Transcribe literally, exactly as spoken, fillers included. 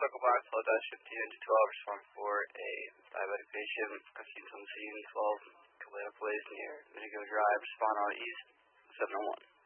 Medical Box, Hello Dash fifteen to twelve, respond for a diabetic patient, seen on the scene, twelve, Kaleo Place near Minigo Drive, respond on east, seven oh one.